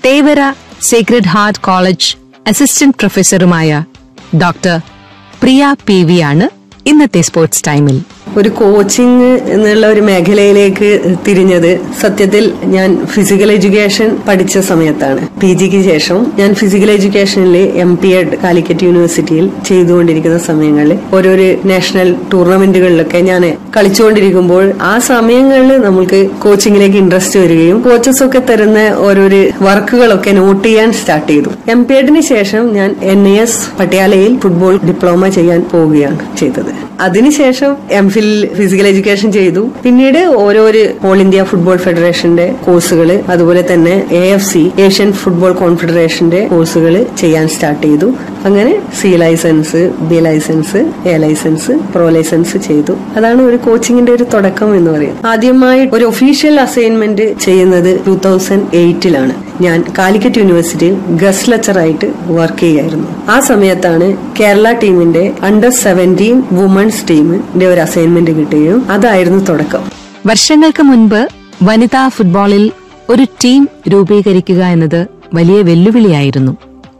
Thevara Sacred heart college assistant പ്രൊഫസറുമായ doctor പ്രിയ PV ആണ് ഇന്നത്തെ sports ടൈമിൽ. ഒരു കോച്ചിങ് എന്നുള്ള ഒരു മേഖലയിലേക്ക് തിരിഞ്ഞത് സത്യത്തിൽ ഞാൻ ഫിസിക്കൽ എഡ്യൂക്കേഷൻ പഠിച്ച സമയത്താണ്. PGക്ക് ശേഷം ഞാൻ ഫിസിക്കൽ എഡ്യൂക്കേഷനിൽ MPEd കാലിക്കറ്റ് യൂണിവേഴ്സിറ്റിയിൽ ചെയ്തുകൊണ്ടിരിക്കുന്ന സമയങ്ങളിൽ ഓരോരോ നാഷണൽ ടൂർണമെന്റുകളിലൊക്കെ ഞാൻ കളിച്ചുകൊണ്ടിരിക്കുമ്പോൾ ആ സമയങ്ങളിൽ നമുക്ക് കോച്ചിങ്ങിലേക്ക് ഇൻട്രസ്റ്റ് വരികയും കോച്ചസ് ഒക്കെ തരുന്ന ഓരോരോ വർക്കുകളൊക്കെ നോട്ട് ചെയ്യാൻ സ്റ്റാർട്ട് ചെയ്തു. MPEdന് ശേഷം ഞാൻ NIS പട്യാലയിൽ ഫുട്ബോൾ ഡിപ്ലോമ ചെയ്യാൻ പോവുകയാണ് ചെയ്തത്. അതിനുശേഷം MPhil ഫിസിക്കൽ എഡ്യൂക്കേഷൻ ചെയ്തു. പിന്നീട് ഓരോരോ ഓൾ ഇന്ത്യ ഫുട്ബോൾ ഫെഡറേഷന്റെ കോഴ്സുകൾ, അതുപോലെ തന്നെ AFC ഏഷ്യൻ ഫുട്ബോൾ കോൺഫെഡറേഷന്റെ കോഴ്സുകൾ ചെയ്യാൻ സ്റ്റാർട്ട് ചെയ്തു. അങ്ങനെ C licence, B licence, A licence, pro licence ചെയ്തു. അതാണ് ഒരു കോച്ചിങ്ങിന്റെ ഒരു തുടക്കം എന്ന് പറയുന്നത്. ആദ്യമായി ഒരു ഒഫീഷ്യൽ അസൈൻമെന്റ് ചെയ്യുന്നത് 2008ലാണ്. ഞാൻ കാലിക്കറ്റ് യൂണിവേഴ്സിറ്റിയിൽ ഗസ്റ്റ് ലെക്ചറായിട്ട് വർക്ക് ചെയ്യായിരുന്നു. ആ സമയത്താണ് കേരള ടീമിന്റെ അണ്ടർ 17 വുമൺസ് ടീമിന്റെ ഒരു അസൈൻമെന്റ് കിട്ടുകയും അതായിരുന്നു തുടക്കം. വർഷങ്ങൾക്ക് മുൻപ് വനിതാ ഫുട്ബോളിൽ ഒരു ടീം രൂപീകരിക്കുക എന്നത് വലിയ വെല്ലുവിളിയായിരുന്നു.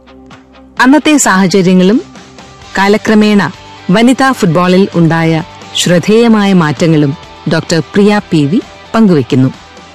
അന്നത്തെ സാഹചര്യങ്ങളും കാലക്രമേണ വനിതാ ഫുട്ബോളിൽ ഉണ്ടായ ശ്രദ്ധേയമായ മാറ്റങ്ങളും ഡോക്ടർ പ്രിയ PV പങ്കുവയ്ക്കുന്നു.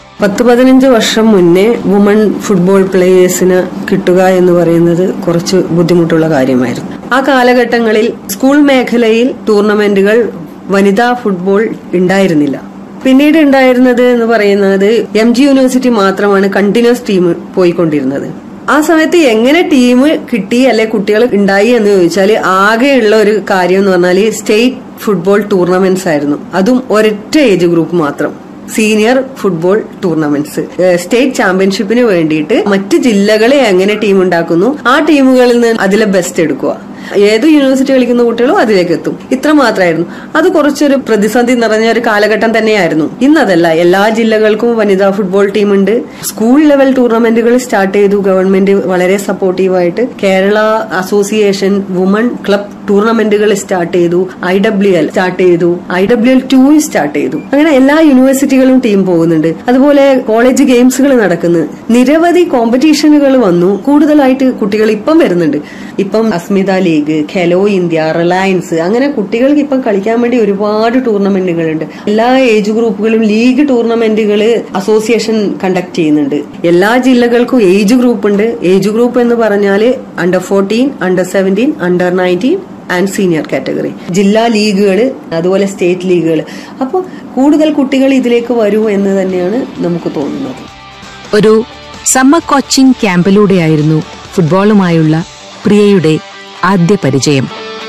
10-15 വർഷം മുന്നേ വുമൺ ഫുട്ബോൾ പ്ലേയേഴ്സിന് കിട്ടുക എന്ന് പറയുന്നത് കുറച്ച് ബുദ്ധിമുട്ടുള്ള കാര്യമായിരുന്നു. ആ കാലഘട്ടങ്ങളിൽ സ്കൂൾ മേഖലയിൽ ടൂർണമെന്റുകൾ വനിതാ ഫുട്ബോൾ ഉണ്ടായിരുന്നില്ല. പിന്നീട് ഉണ്ടായിരുന്നത് എന്ന് പറയുന്നത് MG യൂണിവേഴ്സിറ്റി മാത്രമാണ് കണ്ടിന്യൂസ് ടീം പോയിക്കൊണ്ടിരുന്നത്. ആ സമയത്ത് എങ്ങനെ ടീം കിട്ടി അല്ലെ കുട്ടികൾ ഉണ്ടായി എന്ന് ചോദിച്ചാൽ ആകെയുള്ള ഒരു കാര്യം എന്ന് പറഞ്ഞാൽ സ്റ്റേറ്റ് ഫുട്ബോൾ ടൂർണമെന്റ്സ് ആയിരുന്നു. അതും ഒരൊറ്റ ഏജ് ഗ്രൂപ്പ് മാത്രം. സീനിയർ ഫുട്ബോൾ ടൂർണമെന്റ്സ്, സ്റ്റേറ്റ് ചാമ്പ്യൻഷിപ്പിന് വേണ്ടിയിട്ട് മറ്റ് ജില്ലകളെ എങ്ങനെ ടീം ഉണ്ടാക്കുന്നു, ആ ടീമുകളിൽ നിന്ന് അതിലെ ബെസ്റ്റ് എടുക്കുക. ഏത് യൂണിവേഴ്സിറ്റി കളിക്കുന്ന കുട്ടികളും അതിലേക്ക് എത്തും. ഇത്ര മാത്രമായിരുന്നു. അത് കുറച്ചൊരു പ്രതിസന്ധി നിറഞ്ഞ ഒരു കാലഘട്ടം തന്നെയായിരുന്നു. ഇന്നതല്ല, എല്ലാ ജില്ലകൾക്കും വനിതാ ഫുട്ബോൾ ടീമുണ്ട്. സ്കൂൾ ലെവൽ ടൂർണമെന്റുകൾ സ്റ്റാർട്ട് ചെയ്തു. ഗവൺമെന്റ് വളരെ സപ്പോർട്ടീവായിട്ട് Kerala association woman club ടൂർണമെന്റുകൾ start ചെയ്തു. IWL സ്റ്റാർട്ട് ചെയ്തു. IWL 2 സ്റ്റാർട്ട് ചെയ്തു. അങ്ങനെ എല്ലാ യൂണിവേഴ്സിറ്റികളും ടീം പോകുന്നുണ്ട്. അതുപോലെ കോളേജ് ഗെയിംസുകൾ നടക്കുന്നു. നിരവധി കോമ്പറ്റീഷനുകൾ വന്നു. കൂടുതലായിട്ട് കുട്ടികൾ ഇപ്പം വരുന്നുണ്ട്. ഇപ്പം അസ്മിത ലീഗ്, ഖെലോ ഇന്ത്യ, റിലയൻസ്, അങ്ങനെ കുട്ടികൾക്ക് ഇപ്പം കളിക്കാൻ വേണ്ടി ഒരുപാട് ടൂർണമെന്റുകളുണ്ട്. എല്ലാ ഏജ് ഗ്രൂപ്പുകളും ലീഗ് ടൂർണമെന്റുകൾ അസോസിയേഷൻ കണ്ടക്ട് ചെയ്യുന്നുണ്ട്. എല്ലാ ജില്ലകൾക്കും ഏജ് ഗ്രൂപ്പ് ഉണ്ട്. ഏജ് ഗ്രൂപ്പ് എന്ന് പറഞ്ഞാൽ under 14, under 17, under 19 and senior category. ജില്ലാ ലീഗുകൾ, അതുപോലെ സ്റ്റേറ്റ് ലീഗുകൾ. അപ്പോൾ കൂടുതൽ കുട്ടികൾ ഇതിലേക്ക് വരൂ എന്ന് തന്നെയാണ് നമുക്ക് തോന്നുന്നത്. ഒരു സമ്മർ കോച്ചിംഗ് ക്യാമ്പിലൂടെയായിരുന്നു ഫുട്ബോളുമായുള്ള പ്രിയയുടെ ആദ്യ പരിചയം.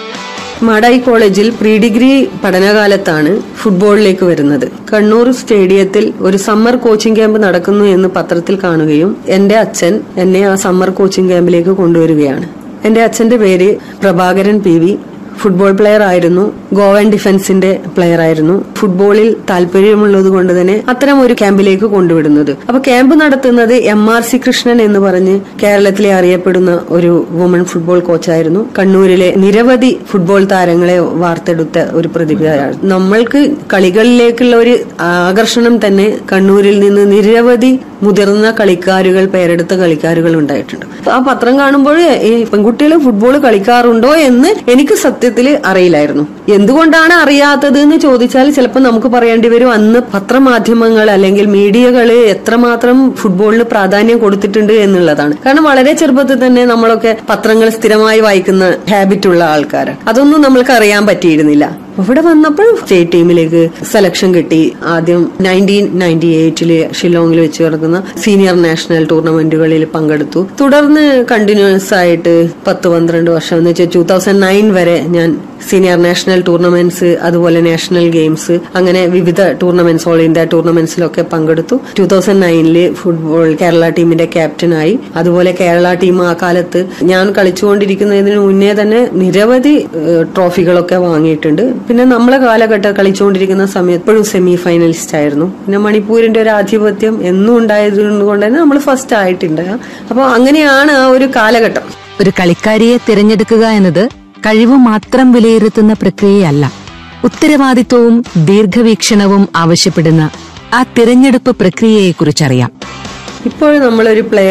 മാടായി കോളേജിൽ പ്രീ ഡിഗ്രി പഠനകാലത്താണ് ഫുട്ബോളിലേക്ക് വരുന്നത്. കണ്ണൂർ സ്റ്റേഡിയത്തിൽ ഒരു സമ്മർ കോച്ചിംഗ് ക്യാമ്പ് നടക്കുന്നു എന്ന് പത്രത്തിൽ കാണുകയും എന്റെ അച്ഛൻ എന്നെ ആ സമ്മർ കോച്ചിംഗ് ക്യാമ്പിലേക്ക് കൊണ്ടുവരികയാണ്. എന്റെ അച്ഛന്റെ പേര് പ്രഭാകരൻ PV. ഫുട്ബോൾ പ്ലെയർ ആയിരുന്നു. ഗോവൻ ഡിഫൻസിന്റെ പ്ലെയർ ആയിരുന്നു. ഫുട്ബോളിൽ താല്പര്യമുള്ളത് കൊണ്ട് തന്നെ അത്തരം ഒരു ക്യാമ്പിലേക്ക് കൊണ്ടുവിടുന്നത്. അപ്പൊ ക്യാമ്പ് നടത്തുന്നത് MRC കൃഷ്ണൻ എന്ന് പറഞ്ഞ് കേരളത്തിലെ അറിയപ്പെടുന്ന ഒരു വുമൺ ഫുട്ബോൾ കോച്ചായിരുന്നു. കണ്ണൂരിലെ നിരവധി ഫുട്ബോൾ താരങ്ങളെ വാർത്തെടുത്ത ഒരു പ്രതിഭയാണ്. നമ്മൾക്ക് കളികളിലേക്കുള്ള ഒരു ആകർഷണം തന്നെ കണ്ണൂരിൽ നിന്ന് നിരവധി മുതിർന്ന കളിക്കാരുകൾ, പേരെടുത്ത കളിക്കാരുകൾ ഉണ്ടായിട്ടുണ്ട്. ആ പത്രം കാണുമ്പോൾ ഈ പെൺകുട്ടികൾ ഫുട്ബോൾ കളിക്കാറുണ്ടോ എന്ന് എനിക്ക് സത്യത്തിൽ അറിയില്ലായിരുന്നു. എന്തുകൊണ്ടാണ് അറിയാത്തത് എന്ന് ചോദിച്ചാൽ ചിലപ്പോൾ നമുക്ക് പറയേണ്ടി വരും അന്ന് പത്രമാധ്യമങ്ങൾ അല്ലെങ്കിൽ മീഡിയകള് എത്രമാത്രം ഫുട്ബോളിന് പ്രാധാന്യം കൊടുത്തിട്ടുണ്ട് എന്നുള്ളതാണ്. കാരണം വളരെ ചെറുപ്പത്തിൽ തന്നെ നമ്മളൊക്കെ പത്രങ്ങൾ സ്ഥിരമായി വായിക്കുന്ന ഹാബിറ്റ് ഉള്ള ആൾക്കാരാണ്. അതൊന്നും നമ്മൾക്ക് അറിയാൻ പറ്റിയിരുന്നില്ല. ഇവിടെ വന്നപ്പോൾ സ്റ്റേറ്റ് ടീമിലേക്ക് സെലക്ഷൻ കിട്ടി. ആദ്യം 1998 ഷില്ലോങ്ങിൽ വെച്ച് നടക്കുന്ന സീനിയർ നാഷണൽ ടൂർണമെന്റുകളിൽ പങ്കെടുത്തു. തുടർന്ന് കണ്ടിന്യൂസ് ആയിട്ട് 10-12 വർഷം എന്ന് വെച്ചാൽ 2009 വരെ ഞാൻ സീനിയർ നാഷണൽ ടൂർണമെന്റ്സ്, അതുപോലെ നാഷണൽ ഗെയിംസ്, അങ്ങനെ വിവിധ ടൂർണമെന്റ്സ്, ഓൾ ഇന്ത്യ ടൂർണമെന്റ്സിലൊക്കെ പങ്കെടുത്തു. 2009 ഫുട്ബോൾ കേരള ടീമിന്റെ ക്യാപ്റ്റനായി. അതുപോലെ കേരള ടീം ആ കാലത്ത് ഞാൻ കളിച്ചുകൊണ്ടിരിക്കുന്നതിന് മുന്നേ തന്നെ നിരവധി ട്രോഫികളൊക്കെ വാങ്ങിയിട്ടുണ്ട്. പിന്നെ നമ്മളെ കാലഘട്ടം കളിച്ചുകൊണ്ടിരിക്കുന്ന സമയത്ത് എപ്പോഴും സെമി ഫൈനലിസ്റ്റ് ആയിരുന്നു. പിന്നെ മണിപ്പൂരിന്റെ ഒരു ആധിപത്യം എന്നും ഉണ്ടായതുകൊണ്ട് തന്നെ നമ്മൾ ഫസ്റ്റ് ആയിട്ടുണ്ട്. അപ്പൊ അങ്ങനെയാണ് ആ ഒരു കാലഘട്ടം. ഒരു കളിക്കാരിയെ തിരഞ്ഞെടുക്കുക എന്നത് കഴിവ് മാത്രം വിലയിരുത്തുന്ന പ്രക്രിയയല്ല. ഉത്തരവാദിത്വവും ദീർഘവീക്ഷണവും ആവശ്യപ്പെടുന്ന ആ തിരഞ്ഞെടുപ്പ് പ്രക്രിയയെക്കുറിച്ചറിയാം. ഇപ്പോൾ നമ്മളൊരു പ്ലെയർ